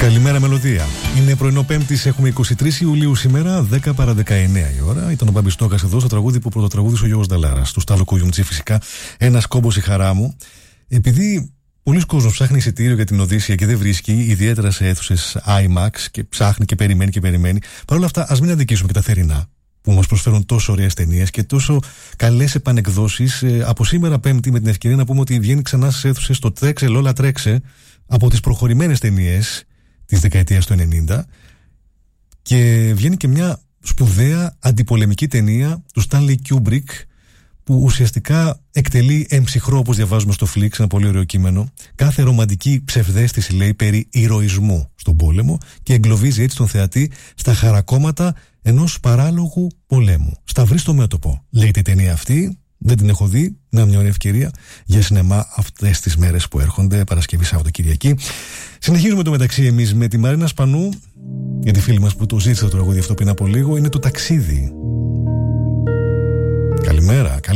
Καλημέρα μελωδία. Είναι πρωινό Πέμπτης, έχουμε 23 Ιουλίου σήμερα, 10 παρά 19 η ώρα. Ήταν ο Μπαμπιστόκας εδώ στο τραγούδι που πρωτοτραγούδησε ο Γιώργος Νταλάρας, του Στάλο Κουγιουμτζή φυσικά. Ένας κόμπος η χαρά μου. Επειδή πολλοί κόσμος ψάχνει εισιτήριο για την Οδύσσεια και δεν βρίσκει, ιδιαίτερα σε αίθουσες IMAX, και ψάχνει και περιμένει. Παρ' όλα αυτά, ας μην αδικήσουμε και τα θερινά, που μας προσφέρουν τόσο ωραίες ταινίες και τόσο καλές επανεκδόσεις. Από σήμερα Πέμπτη, με την ευκαιρία να πούμε ότι βγαίνει ξανά στις αίθουσες το Τρέξε Λόλα Τρέξε, από τις προχωρημένες ταινίες της δεκαετίας του 90, και βγαίνει και μια σπουδαία αντιπολεμική ταινία του Stanley Kubrick, που ουσιαστικά εκτελεί εμψυχρό, όπως διαβάζουμε στο Flix, ένα πολύ ωραίο κείμενο, κάθε ρομαντική ψευδαίσθηση, λέει, περί ηρωισμού στον πόλεμο, και εγκλωβίζει έτσι τον θεατή στα χαρακόμματα ενός παράλογου πολέμου. Σταυρί στο μέτωπο, λέει η ταινία αυτή. Δεν την έχω δει, να μια ωραία ευκαιρία για σινεμά αυτές τις μέρες που έρχονται, Παρασκευή, Σάββατο, Κυριακή. Συνεχίζουμε το μεταξύ εμείς με τη Μαρίνα Σπανού, για τη φίλη μας που το ζήτησε το τραγούδι αυτό πριν από λίγο. Είναι το Ταξίδι. Καλημέρα.